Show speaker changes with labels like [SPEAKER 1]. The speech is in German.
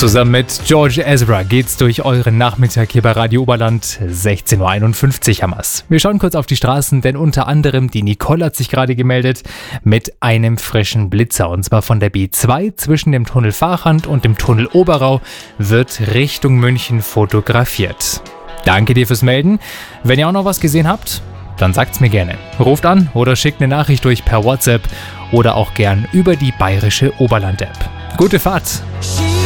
[SPEAKER 1] Zusammen mit George Ezra geht's durch euren Nachmittag hier bei Radio Oberland. 16.51 Uhr haben wir's. Wir schauen kurz auf die Straßen, denn unter anderem die Nicole hat sich gerade gemeldet mit einem frischen Blitzer. Und zwar von der B2 zwischen dem Tunnel Fahrrand und dem Tunnel Oberau wird Richtung München fotografiert. Danke dir fürs Melden. Wenn ihr auch noch was gesehen habt, dann sagt's mir gerne. Ruft an oder schickt eine Nachricht durch per WhatsApp oder auch gern über die Bayerische Oberland-App. Gute Fahrt!